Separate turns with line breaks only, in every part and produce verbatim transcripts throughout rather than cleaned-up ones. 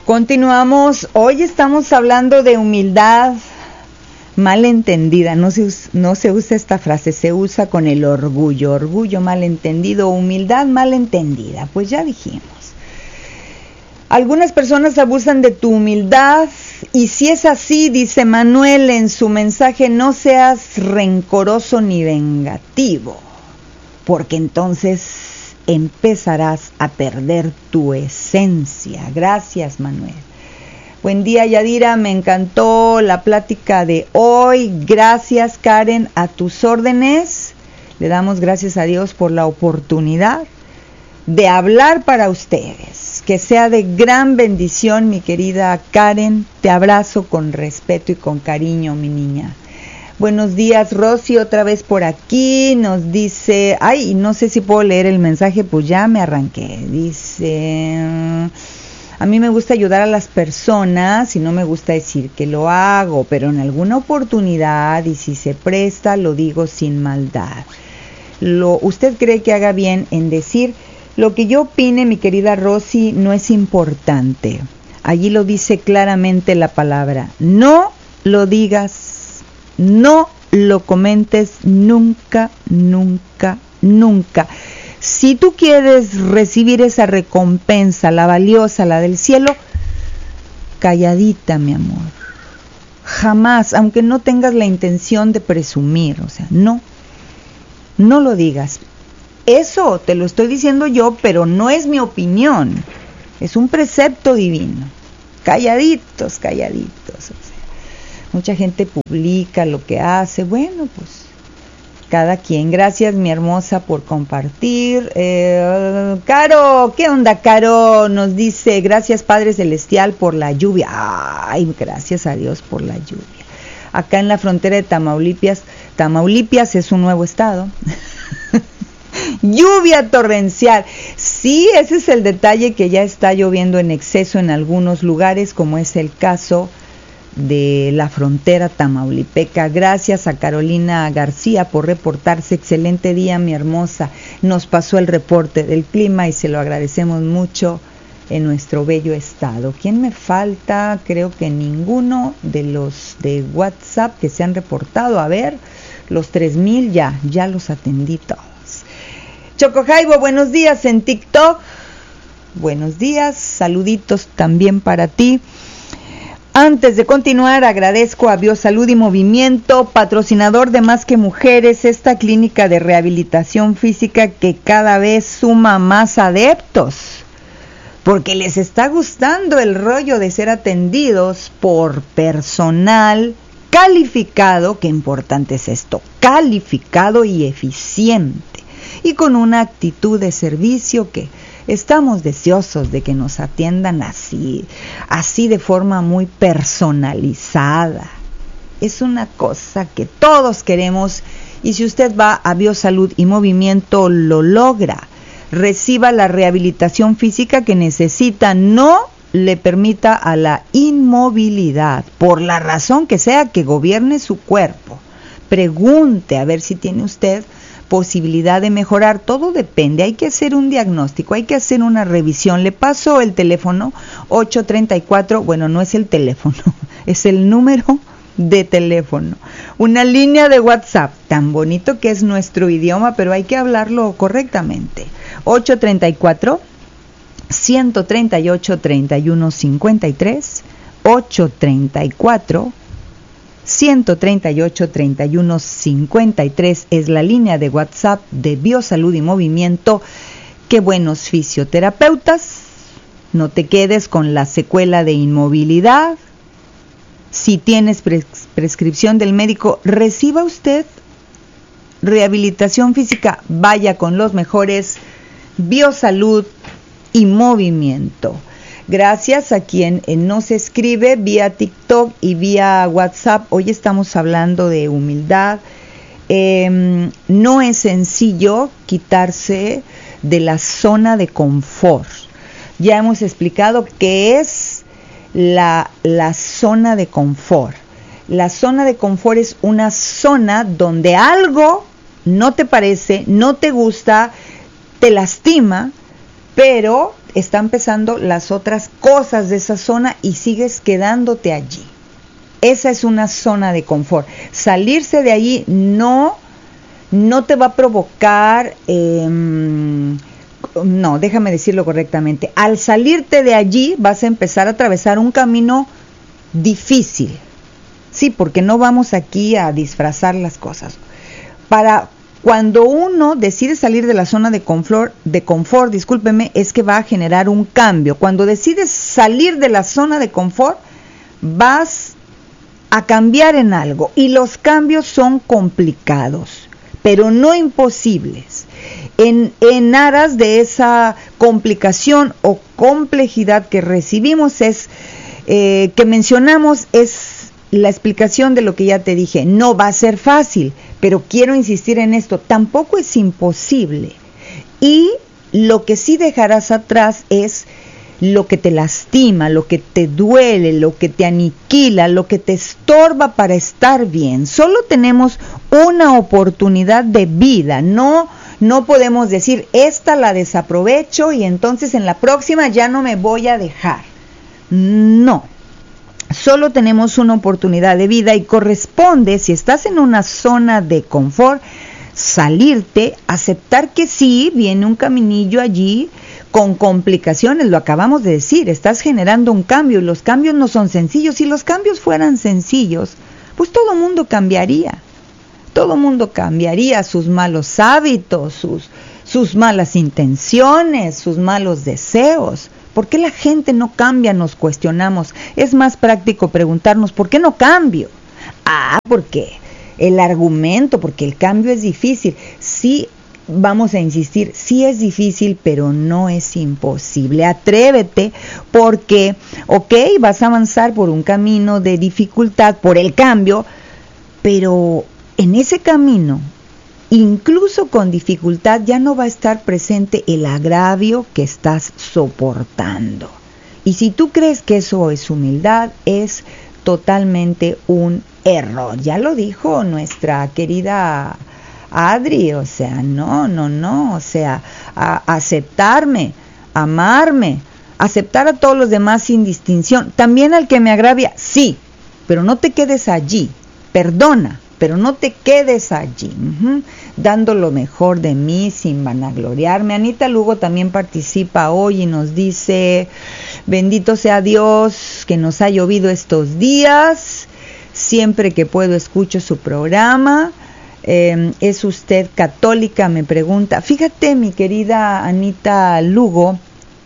Continuamos. Hoy estamos hablando de humildad malentendida. No se, no se usa esta frase, se usa con el orgullo. Orgullo malentendido, humildad malentendida. Pues ya dijimos. Algunas personas abusan de tu humildad y si es así, dice Manuel en su mensaje, no seas rencoroso ni vengativo, porque entonces empezarás a perder tu esencia. Gracias, Manuel. Buen día, Yadira, me encantó la plática de hoy. Gracias, Karen, a tus órdenes. Le damos gracias a Dios por la oportunidad de hablar para ustedes. Que sea de gran bendición, mi querida Karen. Te abrazo con respeto y con cariño, mi niña. Buenos días, Rosy, otra vez por aquí. Nos dice, ay, no sé si puedo leer el mensaje, pues ya me arranqué. Dice, a mí me gusta ayudar a las personas y no me gusta decir que lo hago, pero en alguna oportunidad y si se presta, lo digo sin maldad. Lo, ¿Usted cree que haga bien en decir? Lo que yo opine, mi querida Rosy, no es importante. Allí lo dice claramente la palabra. No lo digas. No lo comentes nunca, nunca, nunca. Si tú quieres recibir esa recompensa, la valiosa, la del cielo, calladita, mi amor. Jamás, aunque no tengas la intención de presumir, o sea, no, no lo digas. Eso te lo estoy diciendo yo, pero no es mi opinión. Es un precepto divino. Calladitos, calladitos, o sea. Mucha gente publica lo que hace. Bueno, pues cada quien. Gracias, mi hermosa, por compartir. Eh, Caro, ¿qué onda, Caro? Nos dice, gracias, Padre Celestial, por la lluvia. Ay, gracias a Dios por la lluvia. Acá en la frontera de Tamaulipas, Tamaulipas es un nuevo estado. Lluvia torrencial. Sí, ese es el detalle, que ya está lloviendo en exceso en algunos lugares, como es el caso de la frontera tamaulipeca. Gracias a Carolina García por reportarse. Excelente día, mi hermosa. Nos pasó el reporte del clima y se lo agradecemos mucho en nuestro bello estado. ¿Quién me falta? Creo que ninguno de los de WhatsApp que se han reportado. A ver, los tres mil ya, ya los atendí todos. Choco Jaibo, buenos días en TikTok. Buenos días, saluditos también para ti. Antes de continuar, agradezco a Biosalud y Movimiento, patrocinador de Más que Mujeres, esta clínica de rehabilitación física que cada vez suma más adeptos, porque les está gustando el rollo de ser atendidos por personal calificado, qué importante es esto, calificado y eficiente, y con una actitud de servicio que estamos deseosos de que nos atiendan así, así de forma muy personalizada. Es una cosa que todos queremos y si usted va a Biosalud y Movimiento lo logra. Reciba la rehabilitación física que necesita, no le permita a la inmovilidad, por la razón que sea que gobierne su cuerpo. Pregunte a ver si tiene usted posibilidad de mejorar. Todo depende, hay que hacer un diagnóstico, hay que hacer una revisión. Le paso el teléfono ocho treinta y cuatro, bueno, no es el teléfono, es el número de teléfono, una línea de WhatsApp, tan bonito que es nuestro idioma, pero hay que hablarlo correctamente. ocho treinta y cuatro, ciento treinta y ocho, treinta y uno cincuenta y tres, ocho treinta y cuatro, ciento treinta y ocho, treinta y uno cincuenta y tres es la línea de WhatsApp de Biosalud y Movimiento. Qué buenos fisioterapeutas. No te quedes con la secuela de inmovilidad. Si tienes pres- prescripción del médico, reciba usted rehabilitación física. Vaya con los mejores. Biosalud y Movimiento. Gracias a quien eh, nos escribe vía TikTok y vía WhatsApp. Hoy estamos hablando de humildad. Eh, no es sencillo quitarse de la zona de confort. Ya hemos explicado qué es la, la zona de confort. La zona de confort es una zona donde algo no te parece, no te gusta, te lastima, pero están empezando las otras cosas de esa zona y sigues quedándote allí. Esa es una zona de confort. Salirse de allí no, no te va a provocar, eh, no, déjame decirlo correctamente. Al salirte de allí vas a empezar a atravesar un camino difícil. Sí, porque no vamos aquí a disfrazar las cosas. Para cuando uno decide salir de la zona de confort, de confort, discúlpeme, es que va a generar un cambio. Cuando decides salir de la zona de confort, vas a cambiar en algo y los cambios son complicados, pero no imposibles. En, en aras de esa complicación o complejidad que recibimos es, eh, que mencionamos, es la explicación de lo que ya te dije. No va a ser fácil, pero quiero insistir en esto, tampoco es imposible. Y lo que sí dejarás atrás es lo que te lastima, lo que te duele, lo que te aniquila, lo que te estorba para estar bien. Solo tenemos una oportunidad de vida, no, no podemos decir, esta la desaprovecho y entonces en la próxima ya no me voy a dejar. No, solo tenemos una oportunidad de vida y corresponde, si estás en una zona de confort, salirte, aceptar que sí, viene un caminillo allí, con complicaciones, lo acabamos de decir, estás generando un cambio y los cambios no son sencillos. Si los cambios fueran sencillos, pues todo mundo cambiaría, todo mundo cambiaría sus malos hábitos, sus, sus malas intenciones, sus malos deseos. ¿Por qué la gente no cambia? Nos cuestionamos. Es más práctico preguntarnos, ¿por qué no cambio? Ah, porque el argumento, porque el cambio es difícil. Sí, vamos a insistir, sí es difícil, pero no es imposible. Atrévete porque, ok, vas a avanzar por un camino de dificultad, por el cambio, pero en ese camino, incluso con dificultad, ya no va a estar presente el agravio que estás soportando. Y si tú crees que eso es humildad, es totalmente un error. Ya lo dijo nuestra querida Adri, o sea, no, no, no, o sea, a aceptarme, amarme, aceptar a todos los demás sin distinción, también al que me agravia, sí, pero no te quedes allí, perdona, pero no te quedes allí, uh-huh, dando lo mejor de mí sin vanagloriarme. Anita Lugo también participa hoy y nos dice, bendito sea Dios que nos ha llovido estos días, siempre que puedo escucho su programa. Eh, ¿Es usted católica? Me pregunta. Fíjate, mi querida Anita Lugo,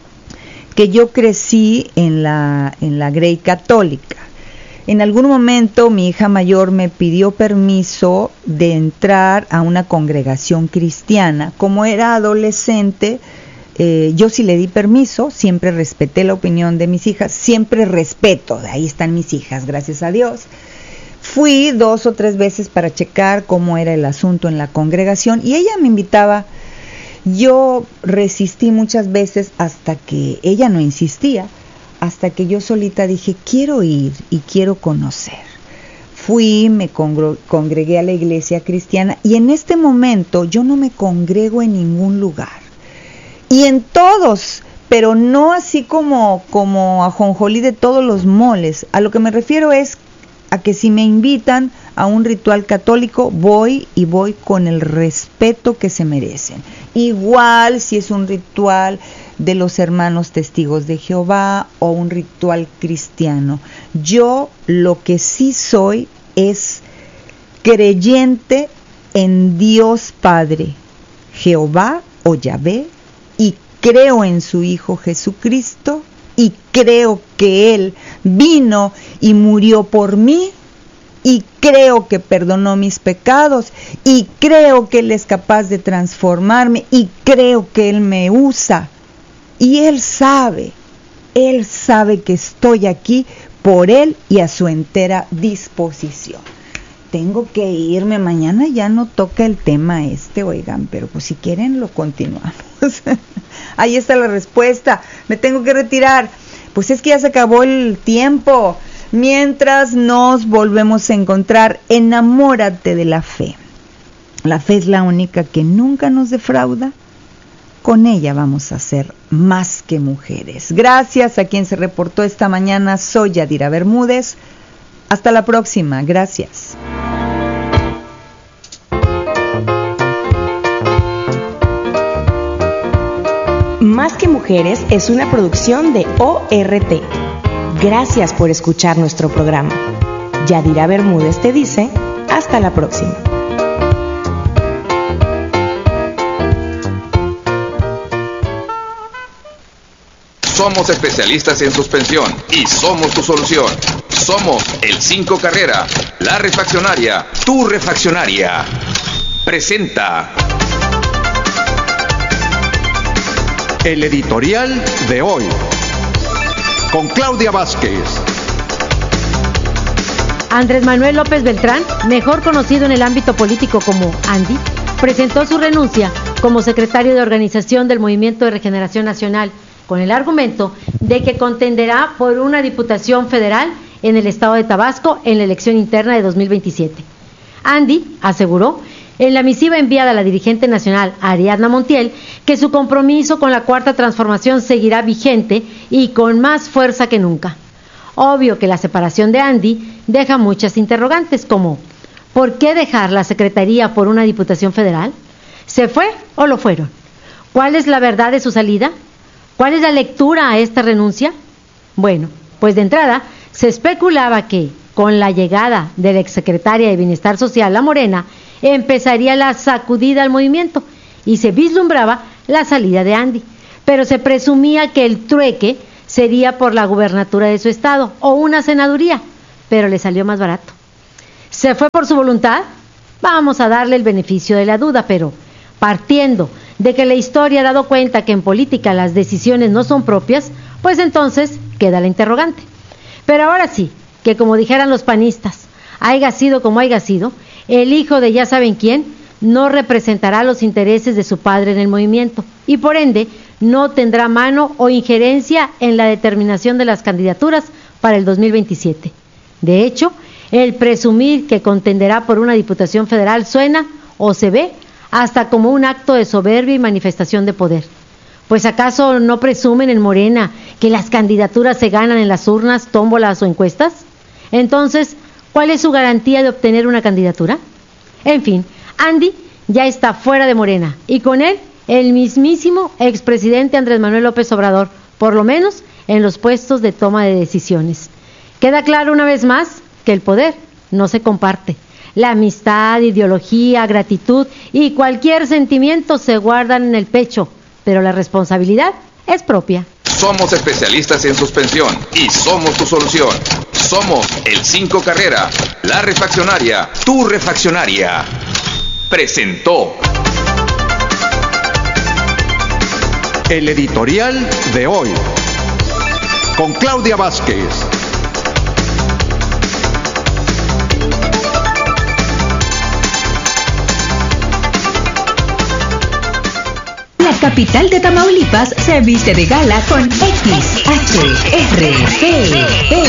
que yo crecí en la, en la Grey católica. En algún momento mi hija mayor me pidió permiso de entrar a una congregación cristiana. Como era adolescente, eh, yo sí le di permiso, siempre respeté la opinión de mis hijas, siempre respeto, de ahí están mis hijas, gracias a Dios. Fui dos o tres veces para checar cómo era el asunto en la congregación y ella me invitaba. Yo resistí muchas veces hasta que ella no insistía, hasta que yo solita dije, quiero ir y quiero conocer. Fui, me congre- congregué a la iglesia cristiana y en este momento yo no me congrego en ningún lugar. Y en todos, pero no así como, como ajonjolí de todos los moles. A lo que me refiero es a que si me invitan a un ritual católico, voy y voy con el respeto que se merecen. Igual si es un ritual de los hermanos testigos de Jehová o un ritual cristiano. Yo lo que sí soy es creyente en Dios Padre, Jehová o Yahvé, y creo en su Hijo Jesucristo, y creo que Él vino y murió por mí, y creo que perdonó mis pecados, y creo que Él es capaz de transformarme, y creo que Él me usa, y Él sabe, Él sabe que estoy aquí por Él y a su entera disposición. Tengo que irme, mañana ya no toca el tema este, oigan, pero pues si quieren lo continuamos. Ahí está la respuesta, me tengo que retirar, pues es que ya se acabó el tiempo. Mientras nos volvemos a encontrar, enamórate de la fe. La fe es la única que nunca nos defrauda, Con ella vamos a ser más que mujeres. Gracias a quien se reportó esta mañana. Soy Yadira Bermúdez. Hasta la próxima. Gracias.
Más que Mujeres es una producción de O R T. Gracias por escuchar nuestro programa. Yadira Bermúdez te dice, hasta la próxima.
Somos especialistas en suspensión y somos tu solución. Somos el cinco Carrera, la refaccionaria, tu refaccionaria. Presenta
el editorial de hoy, con Claudia Vázquez.
Andrés Manuel López Beltrán, mejor conocido en el ámbito político como Andy, presentó su renuncia como secretario de organización del Movimiento de Regeneración Nacional, con el argumento de que contenderá por una diputación federal en el estado de Tabasco en la elección interna de dos mil veintisiete. Andy aseguró en la misiva enviada a la dirigente nacional Ariadna Montiel que su compromiso con la Cuarta Transformación seguirá vigente y con más fuerza que nunca. Obvio que la separación de Andy deja muchas interrogantes como ¿por qué dejar la secretaría por una diputación federal? ¿Se fue o lo fueron? ¿Cuál es la verdad de su salida? ¿Cuál es la lectura a esta renuncia? Bueno, pues de entrada se especulaba que con la llegada de la exsecretaria de Bienestar Social, la Morena, empezaría la sacudida al movimiento y se vislumbraba la salida de Andy, pero se presumía que el trueque sería por la gubernatura de su estado o una senaduría, pero le salió más barato. ¿Se fue por su voluntad? Vamos a darle el beneficio de la duda, pero partiendo de que la historia ha dado cuenta que en política las decisiones no son propias, pues entonces queda la interrogante. Pero ahora sí, que como dijeran los panistas, haya sido como haya sido, el hijo de ya saben quién no representará los intereses de su padre en el movimiento y por ende no tendrá mano o injerencia en la determinación de las candidaturas para el dos mil veintisiete. De hecho, el presumir que contenderá por una diputación federal suena o se ve hasta como un acto de soberbia y manifestación de poder. Pues ¿acaso no presumen en Morena que las candidaturas se ganan en las urnas, tómbolas o encuestas? Entonces, ¿cuál es su garantía de obtener una candidatura? En fin, Andy ya está fuera de Morena y con él el mismísimo expresidente Andrés Manuel López Obrador, por lo menos en los puestos de toma de decisiones. Queda claro una vez más que el poder no se comparte. La amistad, ideología, gratitud y cualquier sentimiento se guardan en el pecho, pero la responsabilidad es propia.
Somos especialistas en suspensión y somos tu solución. Somos el cinco Carrera, la refaccionaria, tu refaccionaria. Presentó
el editorial de hoy, con Claudia Vázquez.
La capital de Tamaulipas se viste de gala con X H R P P.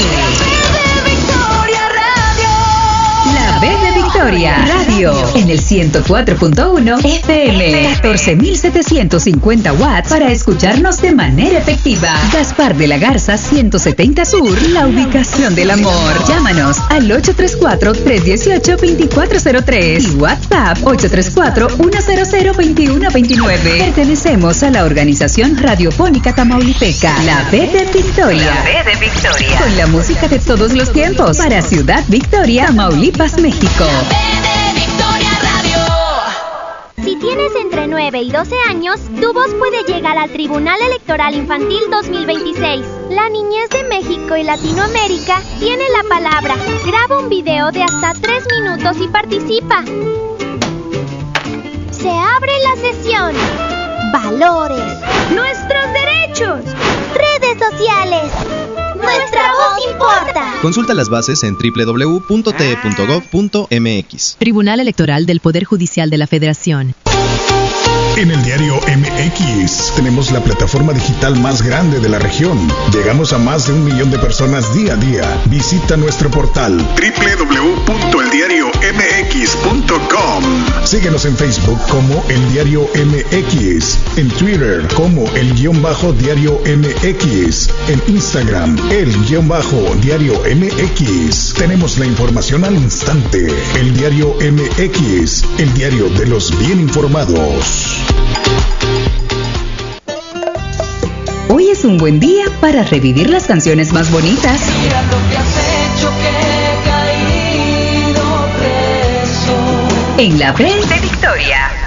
La B de Victoria Radio en el ciento cuatro punto uno F M, catorce mil setecientos cincuenta watts para escucharnos de manera efectiva. Gaspar de la Garza ciento setenta Sur, la ubicación del amor. Llámanos al ocho tres cuatro, tres uno ocho, dos cuatro cero tres y WhatsApp ocho tres cuatro, uno cero cero, dos uno dos nueve. Pertenecemos a la organización radiofónica tamaulipeca, la B de Victoria. La B de Victoria. Con la música de todos los tiempos para Ciudad Victoria, Tamaulipas, México.
Si tienes entre nueve y doce años, tu voz puede llegar al Tribunal Electoral Infantil dos mil veintiséis. La niñez de México y Latinoamérica tiene la palabra. Graba un video de hasta tres minutos y participa. Se abre la sesión. Valores. Nuestros derechos. Redes sociales. Nuestra voz importa.
Consulta las bases en doble u doble u doble u punto t e punto gov punto m x.
Tribunal Electoral del Poder Judicial de la Federación.
En el diario M X tenemos la plataforma digital más grande de la región. Llegamos a más de un millón de personas día a día. Visita nuestro portal doble u doble u doble u punto el diario m x punto com. Síguenos en Facebook como El Diario M X, en Twitter como El Guión Bajo Diario M X, en Instagram El Guión Bajo Diario M X. Tenemos la información al instante. El Diario M X, el diario de los bien informados.
Hoy es un buen día para revivir las canciones más bonitas.
Mira lo que has hecho, que he caído preso.
En la Red de Victoria.